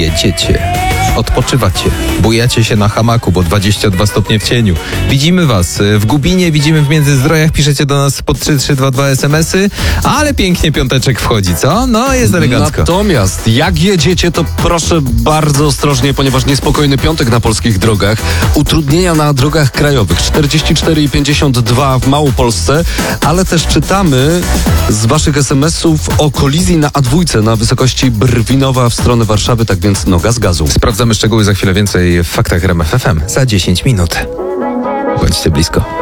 jedziecie, odpoczywacie, bujacie się na hamaku, bo 22 stopnie w cieniu. Widzimy was w Gubinie, widzimy w Międzyzdrojach, piszecie do nas pod 3322 SMS-y, ale pięknie piąteczek wchodzi, co? No, jest elegancko. Natomiast jak jedziecie, to proszę bardzo ostrożnie, ponieważ niespokojny piątek na polskich drogach. Utrudnienia na drogach krajowych 44 i 52 w Małopolsce, ale też czytamy z waszych SMS-ów o kolizji na A2 na wysokości Brwinowa w stronę Warszawy, tak więc noga z gazu. Sprawdzamy szczegóły za chwilę, więcej w Faktach RMF FM za 10 minut. Bądźcie blisko.